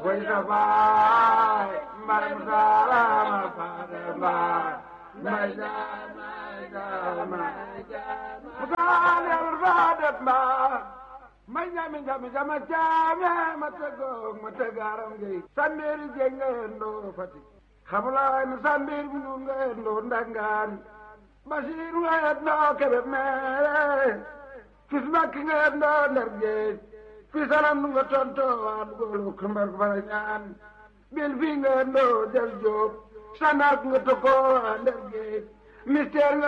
way sa baay mbay mu saama faade mbaa mbay jaama jaama mu taaleel faade mbaa may ñami jami jama jaame ma tegoog ma tegaaram gay sambeeri jeeg nga yendoo Fatick xamulaay na sambeer bi nu nga yendoo Ndangaan Basiir nga yendoo Kebe meere fis makki nga yendoo Ndar Géej fi salam nu nga tontoo waa dugolo kumbar ko fara ñaan bil fi nga yendoo Del Joob sanaak nga tokkoo waa Ndar Géej mystère